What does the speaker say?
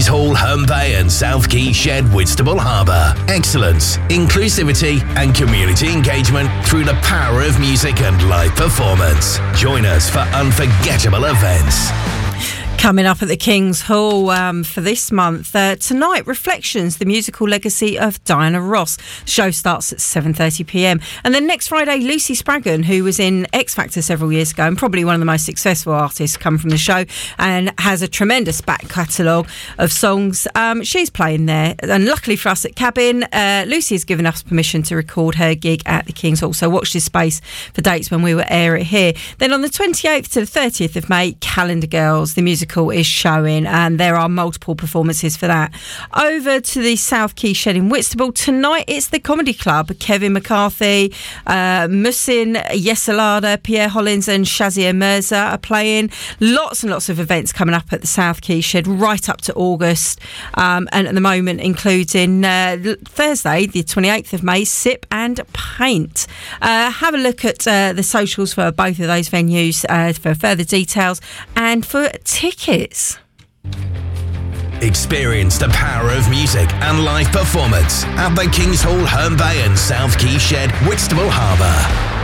Kings Hall, Herne Bay and South Key Shed, Whitstable Harbour. Excellence, inclusivity and community engagement through the power of music and live performance. Join us for unforgettable events. Coming up at the King's Hall for this month, tonight, Reflections, the musical legacy of Diana Ross. The show starts at 7:30pm. And then next Friday, Lucy Spraggan, who was in X Factor several years ago and probably one of the most successful artists, come from the show and has a tremendous back catalogue of songs. She's playing there. And luckily for us at Cabin, Lucy has given us permission to record her gig at the King's Hall. So watch this space for dates when we will air it here. Then on the 28th to the 30th of May, Calendar Girls, the musical is showing, and there are multiple performances for that. Over to the South Key Shed in Whitstable tonight, it's the Comedy Club. Kevin McCarthy, Musin Yesalada, Pierre Hollins and Shazia Mirza are playing. Lots and lots of events coming up at the South Key Shed right up to August, and at the moment including Thursday the 28th of May, Sip and Paint. Have a look at the socials for both of those venues for further details and for tickets. Experience the power of music and live performance at the King's Hall, Herne Bay and South Key Shed, Whitstable Harbour.